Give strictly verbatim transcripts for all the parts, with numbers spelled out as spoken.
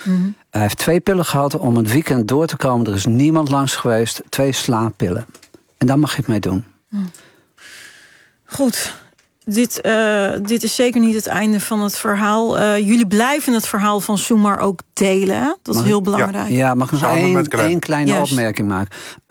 Mm-hmm. Hij heeft twee pillen gehad om het weekend door te komen. Er is niemand langs geweest. Twee slaappillen. En daar mag je het mee doen. Mm. Goed. Dit, uh, dit is zeker niet het einde van het verhaal. Uh, jullie blijven het verhaal van Soemar ook delen. Hè? Dat is heel belangrijk. Ja, ja mag ik nog één, één kleine yes. opmerking maken.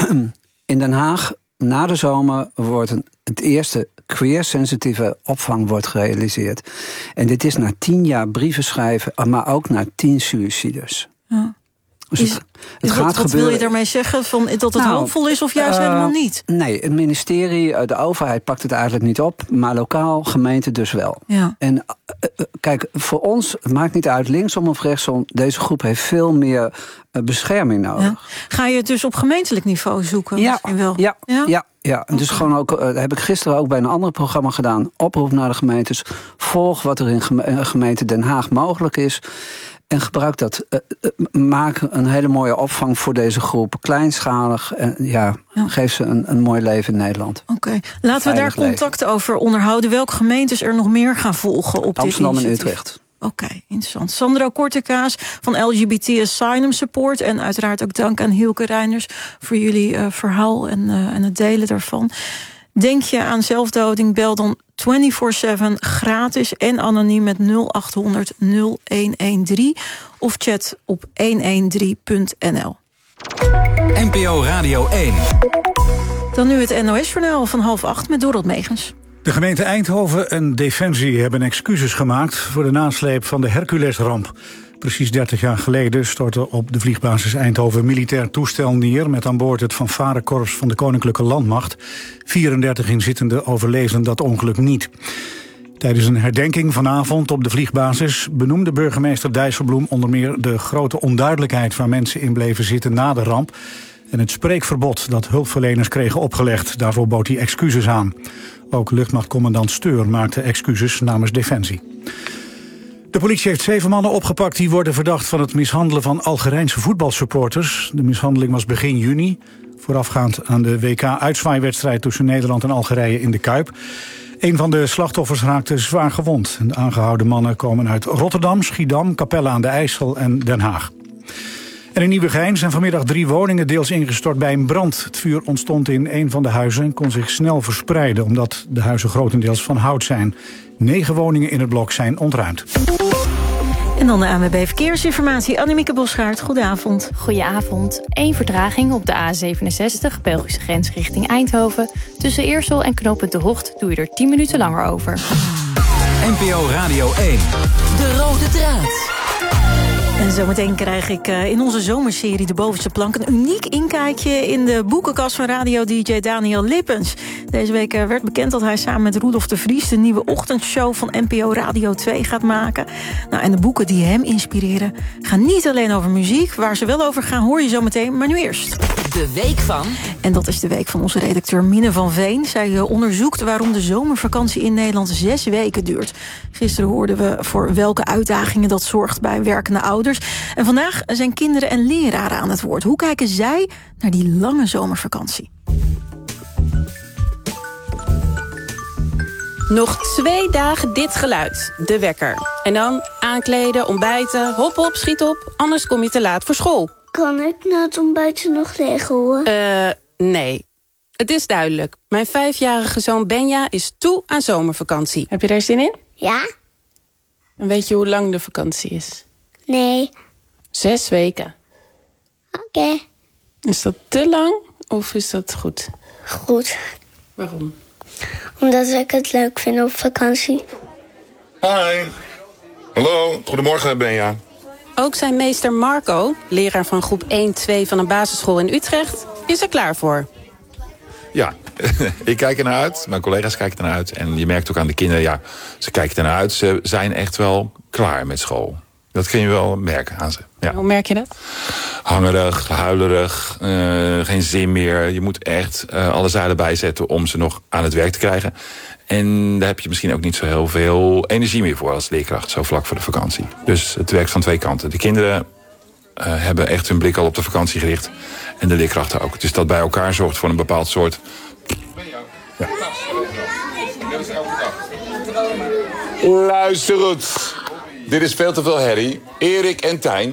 In Den Haag, na de zomer, wordt een, het eerste queer-sensitieve opvang wordt gerealiseerd. En dit is na tien jaar brieven schrijven, maar ook na tien suicides. Ja. Dus is, het, het is gaat wat, wat gebeuren. wil je daarmee zeggen? Van, dat het nou, hoopvol is of juist uh, helemaal niet? Nee, het ministerie, de overheid pakt het eigenlijk niet op. Maar lokaal, gemeente dus wel. Ja. En uh, kijk, voor ons, het maakt niet uit linksom of rechtsom. Deze groep heeft veel meer uh, bescherming nodig. Ja. Ga je het dus op gemeentelijk niveau zoeken? Ja, wel? ja, ja. ja. Ja, en dus gewoon ook, dat heb ik gisteren ook bij een ander programma gedaan. Oproep naar de gemeentes. Volg wat er in gemeente Den Haag mogelijk is. En gebruik dat. Uh, maak een hele mooie opvang voor deze groep. Kleinschalig. En ja, ja. geef ze een, een mooi leven in Nederland. Oké, okay. Laten we daar contact leven. over onderhouden. Welke gemeentes er nog meer gaan volgen op Amsterdam dit initiatief? Amsterdam en Utrecht. Oké, okay, interessant. Sandro Kortekaas van L G B T Asylum Support. En uiteraard ook dank aan Hielke Reiners voor jullie uh, verhaal en, uh, en het delen daarvan. Denk je aan zelfdoding, bel dan vierentwintig zeven gratis en anoniem met nul acht honderd nul een een drie of chat op honderddertien punt n l. N P O Radio één. Dan nu het N O S-journaal van half acht met Dorot Megens. De gemeente Eindhoven en Defensie hebben excuses gemaakt voor de nasleep van de Hercules-ramp. Precies dertig jaar geleden stortte op de vliegbasis Eindhoven een militair toestel neer met aan boord het fanfarekorps van de Koninklijke Landmacht. vierendertig inzittenden overleefden dat ongeluk niet. Tijdens een herdenking vanavond op de vliegbasis benoemde burgemeester Dijsselbloem onder meer de grote onduidelijkheid waar mensen in bleven zitten na de ramp en het spreekverbod dat hulpverleners kregen opgelegd. Daarvoor bood hij excuses aan. Ook luchtmachtcommandant Steur maakte excuses namens Defensie. De politie heeft zeven mannen opgepakt die worden verdacht van het mishandelen van Algerijnse voetbalsupporters. De mishandeling was begin juni, voorafgaand aan de W K-uitzwaaiwedstrijd tussen Nederland en Algerije in de Kuip. Een van de slachtoffers raakte zwaar gewond. De aangehouden mannen komen uit Rotterdam, Schiedam, Capelle aan de IJssel en Den Haag. En in Nieuwegein zijn vanmiddag drie woningen deels ingestort bij een brand. Het vuur ontstond in een van de huizen en kon zich snel verspreiden, omdat de huizen grotendeels van hout zijn. Negen woningen in het blok zijn ontruimd. En dan de A N W B Verkeersinformatie. Annemieke Bosgaard, goedenavond. Goedenavond. Eén vertraging op de A zevenenzestig, Belgische grens richting Eindhoven. Tussen Eersel en knooppunt De Hocht doe je er tien minuten langer over. N P O Radio één. De rode draad. En zometeen krijg ik in onze zomerserie De Bovenste Plank een uniek inkijkje in de boekenkast van radio-D J Daniel Lippens. Deze week werd bekend dat hij samen met Roelof de Vries de nieuwe ochtendshow van N P O Radio twee gaat maken. Nou, en de boeken die hem inspireren gaan niet alleen over muziek. Waar ze wel over gaan hoor je zometeen, maar nu eerst. De week van... En dat is de week van onze redacteur Mine van Veen. Zij onderzoekt waarom de zomervakantie in Nederland zes weken duurt. Gisteren hoorden we voor welke uitdagingen dat zorgt bij werkende ouders. En vandaag zijn kinderen en leraren aan het woord. Hoe kijken zij naar die lange zomervakantie? Nog twee dagen dit geluid, de wekker. En dan aankleden, ontbijten, hop hop, schiet op. Anders kom je te laat voor school. Kan ik na het ontbijtje nog liggen, hoor? Eh, uh, nee. Het is duidelijk. Mijn vijfjarige zoon Benja is toe aan zomervakantie. Heb je daar zin in? Ja. En weet je hoe lang de vakantie is? Nee. Zes weken. Oké. Okay. Is dat te lang of is dat goed? Goed. Waarom? Omdat ik het leuk vind op vakantie. Hi. Hallo, goedemorgen Benja. Ook zijn meester Marco, leraar van groep één twee van een basisschool in Utrecht, is er klaar voor. Ja, ik kijk er naar uit. Mijn collega's kijken er naar uit. En je merkt ook aan de kinderen, ja, ze kijken er naar uit. Ze zijn echt wel klaar met school. Dat kun je wel merken aan ze. Ja. Hoe merk je dat? Hangerig, huilerig, uh, geen zin meer. Je moet echt uh, alle zeilen bijzetten om ze nog aan het werk te krijgen. En daar heb je misschien ook niet zo heel veel energie meer voor als leerkracht, zo vlak voor de vakantie. Dus het werkt van twee kanten. De kinderen uh, hebben echt hun blik al op de vakantie gericht. En de leerkrachten ook. Dus dat bij elkaar zorgt voor een bepaald soort... Ja. Luister goed. Dit is veel te veel herrie. Erik en Tijn